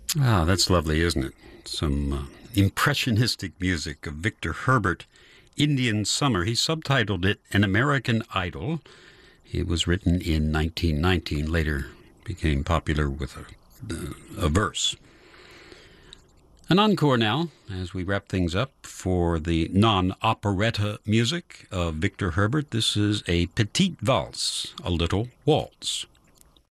Ah, that's lovely, isn't it? Some impressionistic music of Victor Herbert, Indian Summer. He subtitled it An American Idol. It was written in 1919, later became popular with a verse. An encore now, as we wrap things up for the non-operetta music of Victor Herbert. This is a petite valse, a little waltz.